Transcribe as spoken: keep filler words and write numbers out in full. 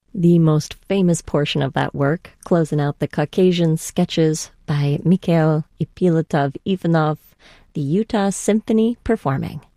The most famous portion of that work, closing out the Caucasian sketches by Mikhail Ippolitov Ivanov, the Utah Symphony performing.